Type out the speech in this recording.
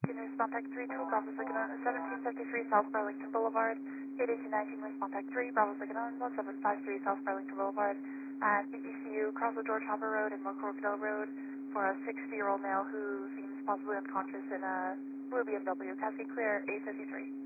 Response Tech 3 to Bravo Second on 1753 South Burlington Boulevard. 81819 Response Tech 3, Bravo Second on 1753 South Burlington Boulevard. And BBCU, cross the George Hopper Road and Crocodile Road for a 60-year-old male who seems possibly unconscious in a blue BMW. Cascade Clear, 853.